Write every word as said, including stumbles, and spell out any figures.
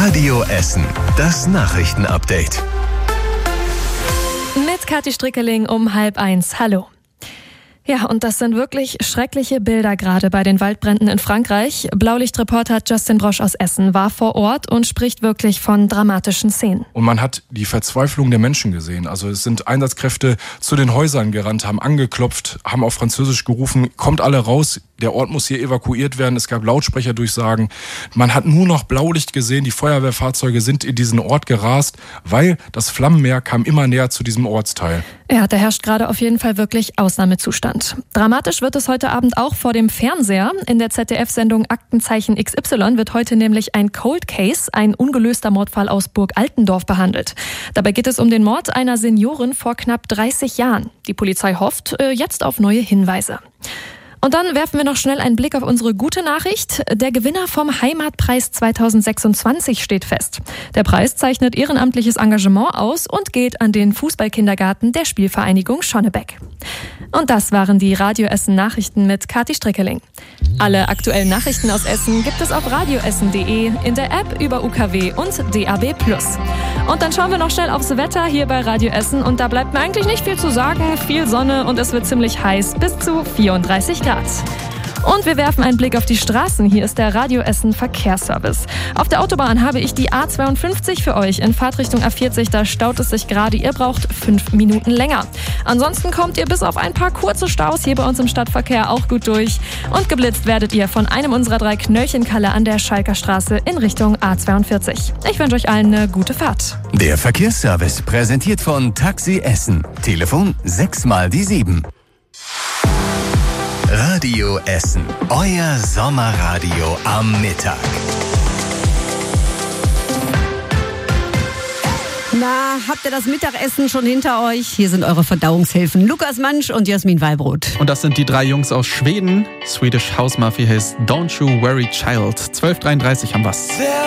Radio Essen, das Nachrichtenupdate. Mit Kathi Strickeling um halb eins. Hallo. Ja, und das sind wirklich schreckliche Bilder gerade bei den Waldbränden in Frankreich. Blaulichtreporter Justin Brosch aus Essen war vor Ort und spricht wirklich von dramatischen Szenen. Und man hat die Verzweiflung der Menschen gesehen. Also es sind Einsatzkräfte zu den Häusern gerannt, haben angeklopft, haben auf Französisch gerufen, kommt alle raus, der Ort muss hier evakuiert werden. Es gab Lautsprecherdurchsagen. Man hat nur noch Blaulicht gesehen, die Feuerwehrfahrzeuge sind in diesen Ort gerast, weil das Flammenmeer kam immer näher zu diesem Ortsteil. Ja, da herrscht gerade auf jeden Fall wirklich Ausnahmezustand. Dramatisch wird es heute Abend auch vor dem Fernseher. In der Z D F-Sendung Aktenzeichen X Y wird heute nämlich ein Cold Case, ein ungelöster Mordfall aus Burg Altendorf, behandelt. Dabei geht es um den Mord einer Seniorin vor knapp dreißig Jahren. Die Polizei hofft äh, jetzt auf neue Hinweise. Und dann werfen wir noch schnell einen Blick auf unsere gute Nachricht. Der Gewinner vom Heimatpreis zweitausendsechsundzwanzig steht fest. Der Preis zeichnet ehrenamtliches Engagement aus und geht an den Fußballkindergarten der Spielvereinigung Schonnebeck. Und das waren die Radio Essen Nachrichten mit Kathi Strickeling. Alle aktuellen Nachrichten aus Essen gibt es auf radioessen punkt de, in der App über U K W und D A B plus. Und dann schauen wir noch schnell aufs Wetter hier bei Radio Essen und da bleibt mir eigentlich nicht viel zu sagen. Viel Sonne und es wird ziemlich heiß, bis zu vierunddreißig Grad. Und wir werfen einen Blick auf die Straßen. Hier ist der Radio Essen Verkehrsservice. Auf der Autobahn habe ich die A zweiundfünfzig für euch in Fahrtrichtung A vierzig. Da staut es sich gerade. Ihr braucht fünf Minuten länger. Ansonsten kommt ihr bis auf ein paar kurze Staus hier bei uns im Stadtverkehr auch gut durch. Und geblitzt werdet ihr von einem unserer drei Knöllchenkalle an der Schalker Straße in Richtung A zweiundvierzig. Ich wünsche euch allen eine gute Fahrt. Der Verkehrsservice präsentiert von Taxi Essen. Telefon sechs mal die sieben. Radio Essen, euer Sommerradio am Mittag. Na, habt ihr das Mittagessen schon hinter euch? Hier sind eure Verdauungshilfen Lukas Mansch und Jasmin Wallbrot. Und das sind die drei Jungs aus Schweden. Swedish House Mafia heißt Don't You Worry Child. zwölf Uhr dreiunddreißig haben wir's.